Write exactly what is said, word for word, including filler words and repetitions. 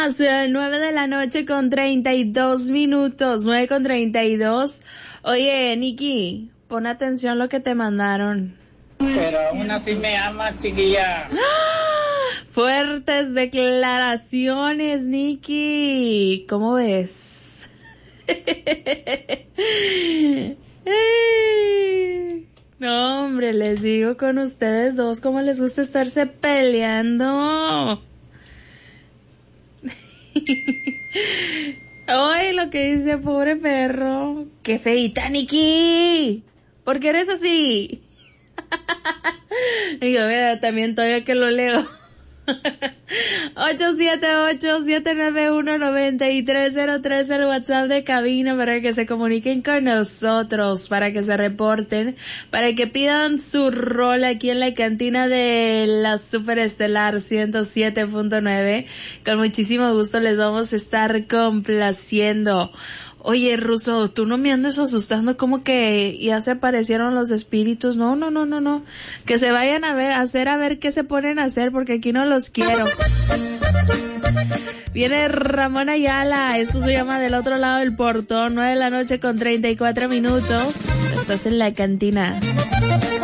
nueve de la noche con treinta y dos minutos, nueve con treinta y dos. Oye, Nikki, pon atención lo que te mandaron. Pero aún así me ama, chiquilla. Fuertes declaraciones, Nikki. ¿Cómo ves? No, hombre, les digo con ustedes dos cómo les gusta estarse peleando. Ay, lo que dice pobre perro. ¡Qué feita, Nikki! ¿Por qué eres así? Y yo, mira, también todavía que lo leo. ocho siete ocho, siete nueve uno, nueve tres cero tres, el WhatsApp de cabina para que se comuniquen con nosotros, para que se reporten, para que pidan su rol aquí en la cantina de la Superestelar ciento siete punto nueve. Con muchísimo gusto les vamos a estar complaciendo. Oye, Ruso, tú no me andes asustando como que ya se aparecieron los espíritus. No, no, no, no, no. Que se vayan a ver, a hacer a ver qué se ponen a hacer porque aquí no los quiero. Viene Ramón Ayala. Esto se llama Del Otro Lado del Portón. nueve de la noche con treinta y cuatro minutos. Estás en la cantina.